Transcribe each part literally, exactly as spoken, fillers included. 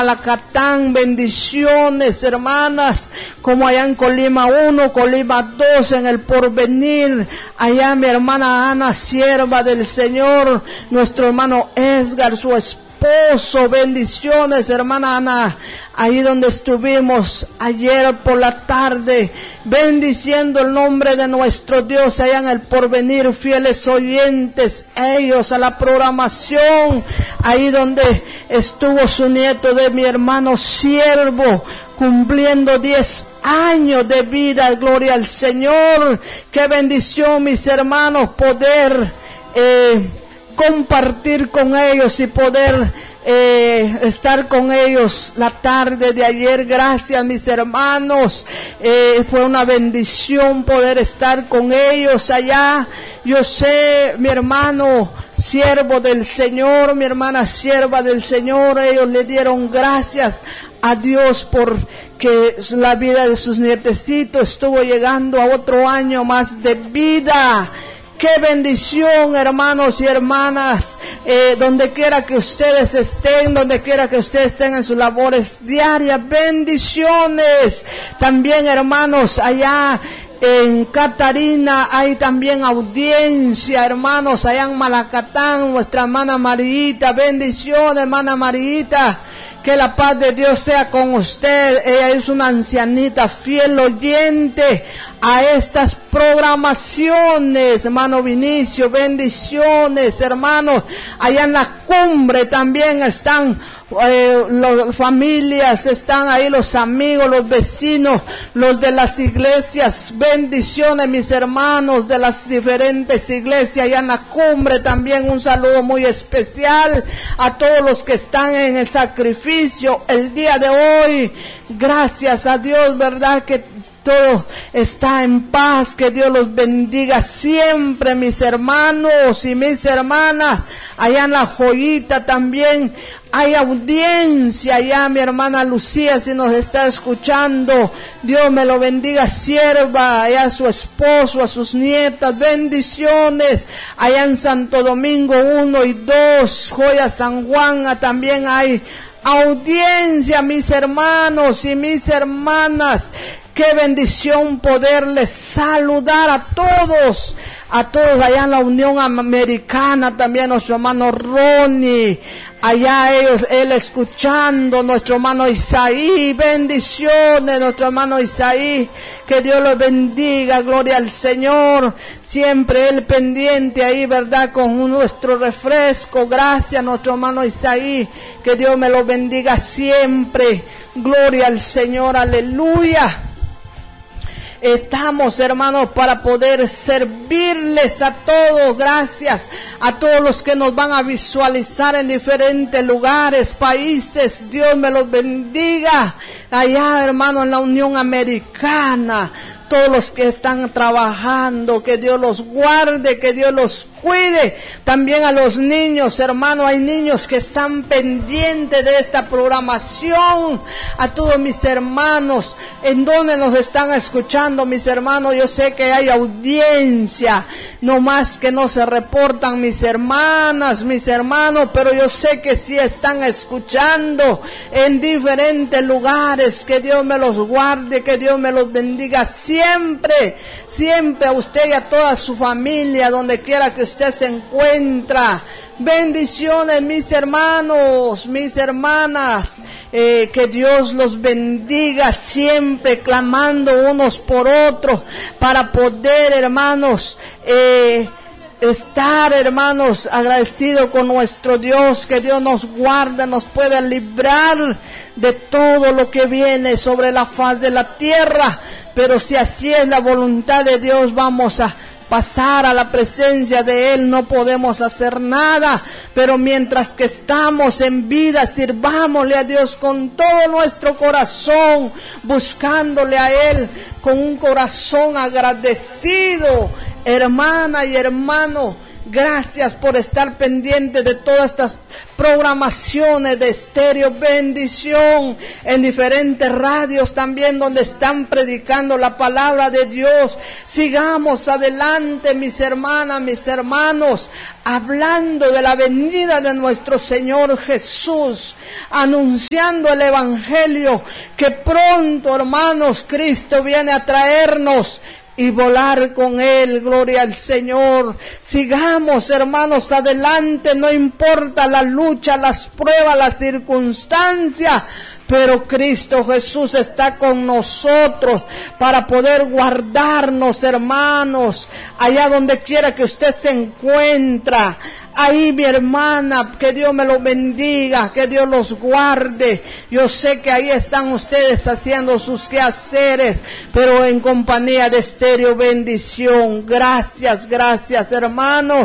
Malacatán, bendiciones, hermanas, como allá en Colima uno, Colima dos, en el Porvenir, allá mi hermana Ana, sierva del Señor, nuestro hermano Edgar, su esposo, bendiciones, hermana Ana, ahí donde estuvimos ayer por la tarde, bendiciendo el nombre de nuestro Dios, allá en el Porvenir, fieles oyentes, ellos a la programación, ahí donde estuvo su nieto de mi hermano siervo, cumpliendo diez años de vida, gloria al Señor. Qué bendición, mis hermanos, poder eh, compartir con ellos y poder eh, estar con ellos la tarde de ayer. Gracias, mis hermanos, eh, fue una bendición poder estar con ellos allá. Yo sé, mi hermano siervo del Señor, mi hermana sierva del Señor, ellos le dieron gracias a Dios por que la vida de sus nietecitos estuvo llegando a otro año más de vida. Qué bendición, hermanos y hermanas, eh, donde quiera que ustedes estén, donde quiera que ustedes estén en sus labores diarias, bendiciones. También, hermanos, allá en Catarina hay también audiencia, hermanos, allá en Malacatán, nuestra hermana Marita, bendiciones, hermana Marita. Que la paz de Dios sea con usted. Ella es una ancianita fiel oyente a estas programaciones, hermano Vinicio, bendiciones, hermanos. Allá en la cumbre también están eh, las familias, están ahí los amigos, los vecinos, los de las iglesias, bendiciones, mis hermanos de las diferentes iglesias. Allá en la cumbre también un saludo muy especial a todos los que están en el sacrificio el día de hoy. Gracias a Dios, verdad que todo está en paz. Que Dios los bendiga siempre, mis hermanos y mis hermanas. Allá en la Joyita también hay audiencia. Allá mi hermana Lucía, si nos está escuchando, Dios me lo bendiga, sierva, allá a su esposo, a sus nietas, bendiciones. Allá en Santo Domingo uno y dos, Joya San Juan, también hay audiencia, mis hermanos y mis hermanas. Qué bendición poderles saludar a todos, a todos allá en la Unión Americana, también nuestro hermano Ronnie, allá ellos, él escuchando, nuestro hermano Isaí, bendiciones, nuestro hermano Isaí, que Dios los bendiga, gloria al Señor, siempre él pendiente ahí, verdad, con nuestro refresco. Gracias, nuestro hermano Isaí, que Dios me lo bendiga siempre, gloria al Señor, aleluya. Estamos, hermanos, para poder servirles a todos. Gracias a todos los que nos van a visualizar en diferentes lugares, países. Dios me los bendiga. Allá, hermano, en la Unión Americana, todos los que están trabajando, que Dios los guarde, que Dios los cuide. También a los niños, hermano, hay niños que están pendientes de esta programación. A todos mis hermanos, en donde nos están escuchando, mis hermanos, yo sé que hay audiencia, no más que no se reportan mis hermanas, mis hermanos, pero yo sé que sí están escuchando en diferentes lugares. Que Dios me los guarde, que Dios me los bendiga siempre, siempre a usted y a toda su familia, donde quiera que usted se encuentra. Bendiciones, mis hermanos, mis hermanas, eh, que Dios los bendiga siempre, clamando unos por otros para poder, hermanos, eh, estar, hermanos, agradecidos con nuestro Dios. Que Dios nos guarde, nos pueda librar de todo lo que viene sobre la faz de la tierra. Pero si así es la voluntad de Dios, vamos a pasar a la presencia de Él. No podemos hacer nada, pero mientras que estamos en vida, sirvámosle a Dios con todo nuestro corazón, buscándole a Él con un corazón agradecido. Hermana y hermano, Gracias por estar pendiente de todas estas programaciones de Estéreo Bendición en diferentes radios también donde están predicando la palabra de Dios. Sigamos adelante, mis hermanas, mis hermanos, hablando de la venida de nuestro Señor Jesús, anunciando el Evangelio, que pronto, hermanos, Cristo viene a traernos y volar con Él. Gloria al Señor. Sigamos, hermanos, adelante, no importa la lucha, las pruebas, las circunstancias, pero Cristo Jesús está con nosotros para poder guardarnos, hermanos, allá donde quiera que usted se encuentra. Ahí, mi hermana, que Dios me los bendiga, que Dios los guarde. Yo sé que ahí están ustedes haciendo sus quehaceres, pero en compañía de Estéreo Bendición. Gracias, gracias, hermanos.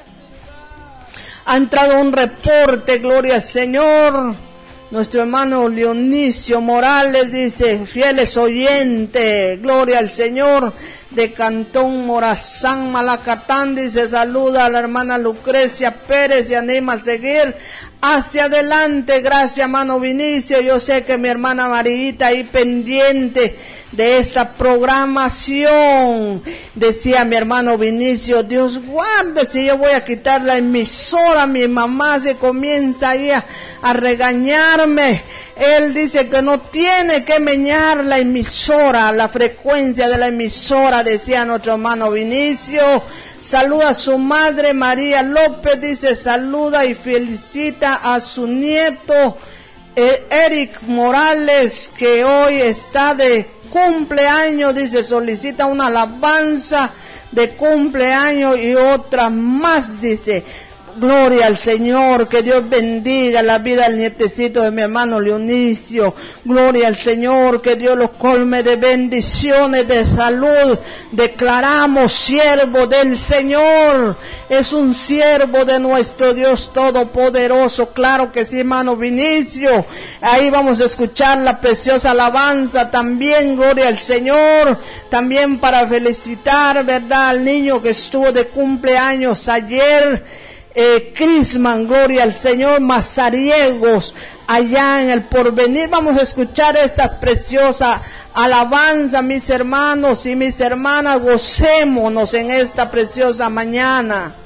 Ha entrado un reporte, gloria al Señor. Nuestro hermano Leonicio Morales dice: fieles oyentes, gloria al Señor, de Cantón Morazán, Malacatán, dice: saluda a la hermana Lucrecia Pérez y anima a seguir hacia adelante. Gracias, hermano Vinicio. Yo sé que mi hermana Marita ahí pendiente de esta programación. Decía mi hermano Vinicio: Dios guarde si yo voy a quitar la emisora. Mi mamá se comienza ahí a, a regañarme. Él dice que no tiene que meñar la emisora, la frecuencia de la emisora, decía nuestro hermano Vinicio. Saluda a su madre María López, dice: saluda y felicita a su nieto eh, Eric Morales, que hoy está de cumpleaños, dice, solicita una alabanza de cumpleaños y otra más, dice. Gloria al Señor, que Dios bendiga la vida del nietecito de mi hermano Leonicio. Gloria al Señor, que Dios los colme de bendiciones, de salud. Declaramos siervo del Señor, es un siervo de nuestro Dios Todopoderoso. Claro que sí, hermano Vinicio. Ahí vamos a escuchar la preciosa alabanza también, gloria al Señor. También para felicitar, verdad, al niño que estuvo de cumpleaños ayer. Eh, Crisman, gloria al Señor, Mazariegos, allá en el Porvenir. Vamos a escuchar esta preciosa alabanza, mis hermanos y mis hermanas. Gocémonos en esta preciosa mañana.